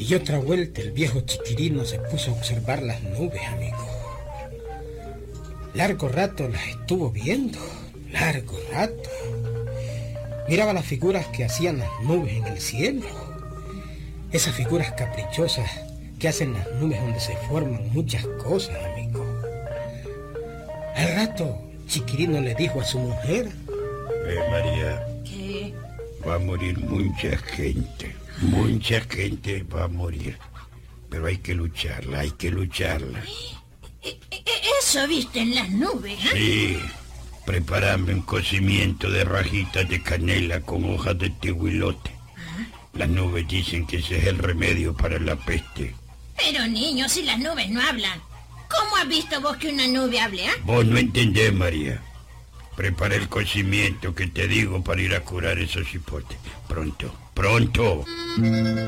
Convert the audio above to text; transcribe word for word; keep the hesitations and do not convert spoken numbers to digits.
Y otra vuelta el viejo Chiquirino se puso a observar las nubes, amigo. Largo rato las estuvo viendo, largo rato. Miraba las figuras que hacían las nubes en el cielo. Esas figuras caprichosas que hacen las nubes donde se forman muchas cosas, amigo. Al rato, Chiquirino le dijo a su mujer: Eh, María. ¿Qué? Va a morir mucha gente. Mucha gente va a morir. Pero hay que lucharla, hay que lucharla. E- e- Eso viste en las nubes, ¿eh? Sí, prepárame un cocimiento de rajitas de canela con hojas de tehuilote. Las nubes dicen que ese es el remedio para la peste. Pero niño, si las nubes no hablan, ¿cómo has visto vos que una nube hable, ah? Vos no entendés, María. Prepara el cocimiento que te digo para ir a curar esos hipotes. Pronto, pronto.